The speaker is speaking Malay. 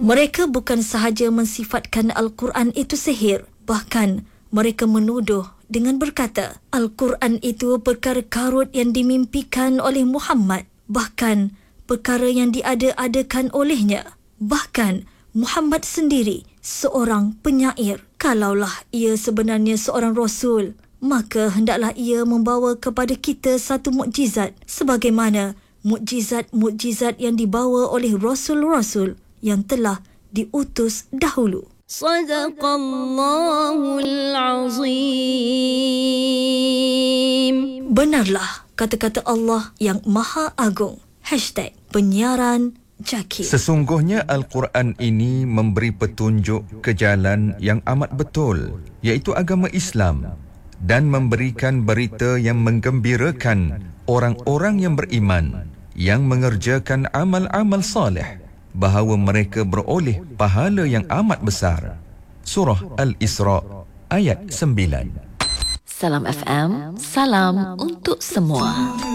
Mereka bukan sahaja mensifatkan Al-Quran itu sihir, bahkan mereka menuduh dengan berkata, Al-Quran itu perkara karut yang dimimpikan oleh Muhammad, bahkan perkara yang diada-adakan olehnya. Bahkan Muhammad sendiri seorang penyair. Kalaulah ia sebenarnya seorang rasul, maka hendaklah ia membawa kepada kita satu mukjizat sebagaimana mukjizat-mukjizat yang dibawa oleh rasul-rasul yang telah diutus dahulu. Sadaqallahul Azim. Benarlah kata-kata Allah yang Maha Agung. #penyiaran Jaki. Sesungguhnya Al-Quran ini memberi petunjuk ke jalan yang amat betul, iaitu agama Islam, dan memberikan berita yang menggembirakan orang-orang yang beriman, yang mengerjakan amal-amal soleh, bahawa mereka beroleh pahala yang amat besar. Surah Al-Isra ayat 9. Salam FM, salam untuk semua.